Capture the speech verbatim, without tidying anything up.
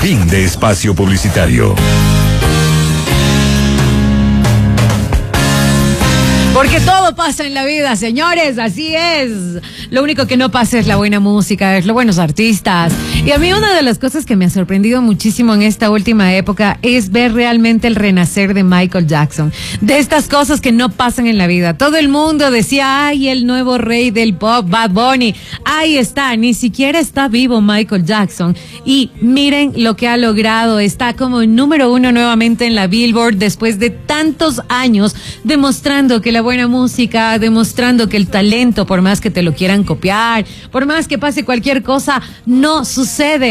Fin de espacio publicitario. Porque todo pasa en la vida, señores, así es. Lo único que no pasa es la buena música, es los buenos artistas. Y a mí una de las cosas que me ha sorprendido muchísimo en esta última época es ver realmente el renacer de Michael Jackson. De estas cosas que no pasan en la vida. Todo el mundo decía, ay, el nuevo rey del pop, Bad Bunny. Ahí está, ni siquiera está vivo Michael Jackson. Y miren lo que ha logrado. Está como número uno nuevamente en la Billboard después de tantos años, demostrando que la buena música, demostrando que el talento, por más que te lo quieran copiar, por más que pase cualquier cosa, no sucede.